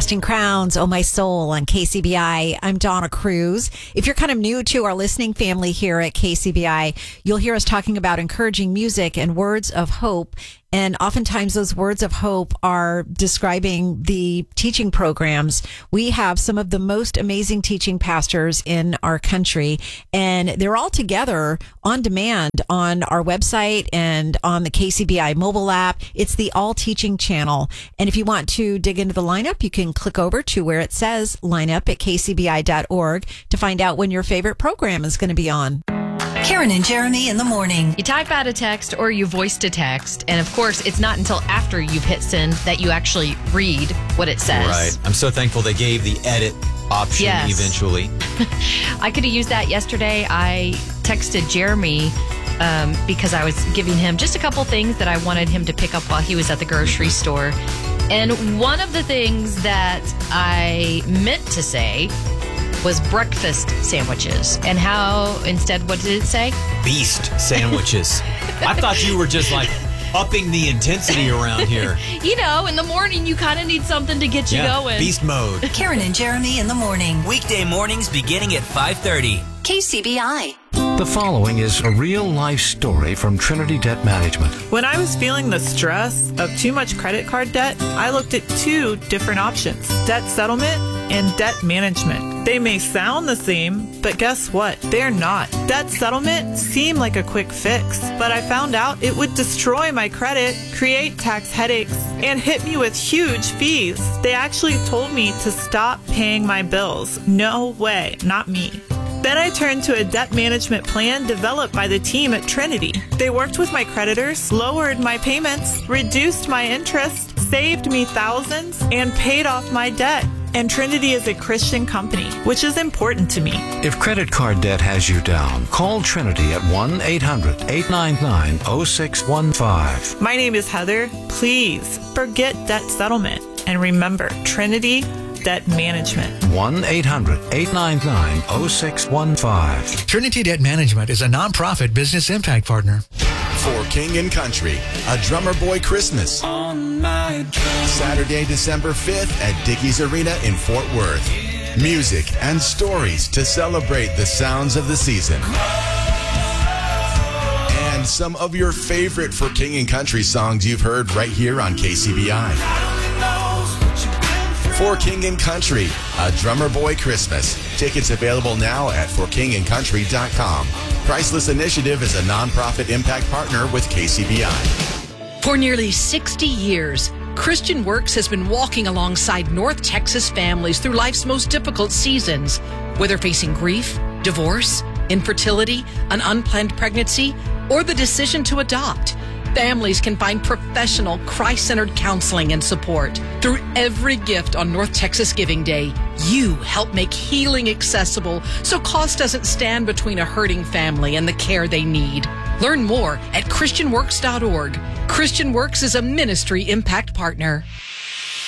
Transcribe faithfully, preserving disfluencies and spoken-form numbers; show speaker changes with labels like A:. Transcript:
A: Casting Crowns, Oh My Soul on K C B I. I'm Donna Cruz. If you're kind of new to our listening family here at K C B I, you'll hear us talking about encouraging music and words of hope. And oftentimes those words of hope are describing the teaching programs. We have some of the most amazing teaching pastors in our country, and they're all together on demand on our website and on the K C B I mobile app. It's the All Teaching channel. And if you want to dig into the lineup, you can click over to where it says lineup at k c b i dot org to find out when your favorite program is going to be on.
B: Karen and Jeremy in the morning.
C: You type out a text or you voice to text. And of course, it's not until after you've hit send that you actually read what it says.
D: Right. I'm so thankful they gave the edit option
C: yes.
D: eventually.
C: I could have used that yesterday. I texted Jeremy um, because I was giving him just a couple things that I wanted him to pick up while he was at the grocery store. And one of the things that I meant to say was breakfast sandwiches. And how, instead, what did it say?
D: Beast sandwiches. I thought you were just like upping the intensity around here.
C: You know, in the morning, you kind of need something to get you
D: yeah,
C: going.
D: Beast mode.
B: Karen and Jeremy in the morning.
E: Weekday mornings beginning at five thirty.
B: K C B I.
F: The following is a real-life story from Trinity Debt Management.
G: When I was feeling the stress of too much credit card debt, I looked at two different options, debt settlement and debt management. They may sound the same, but guess what? They're not. Debt settlement seemed like a quick fix, but I found out it would destroy my credit, create tax headaches, and hit me with huge fees. They actually told me to stop paying my bills. No way, not me. Then I turned to a debt management plan developed by the team at Trinity. They worked with my creditors, lowered my payments, reduced my interest, saved me thousands, and paid off my debt. And Trinity is a Christian company, which is important to me.
F: If credit card debt has you down, call Trinity at one eight hundred eight nine nine oh six one five.
G: My name is Heather. Please forget debt settlement. And remember, Trinity Debt Management.
F: one eight hundred eight nine nine oh six one five.
H: Trinity Debt Management is a nonprofit business impact partner.
I: For King and Country, a Drummer Boy Christmas. On my Saturday, December fifth at Dickies Arena in Fort Worth. Music and stories to celebrate the sounds of the season. And some of your favorite For King and Country songs you've heard right here on K C B I. For King and Country, a Drummer Boy Christmas. Tickets available now at for king and country dot com. Priceless Initiative is a nonprofit impact partner with K C B I.
J: For nearly sixty years, Christian Works has been walking alongside North Texas families through life's most difficult seasons, whether facing grief, divorce, infertility, an unplanned pregnancy, or the decision to adopt. Families can find professional, Christ-centered counseling and support. Through every gift on North Texas Giving Day, you help make healing accessible so cost doesn't stand between a hurting family and the care they need. Learn more at christian works dot org. Christian Works is a ministry impact partner.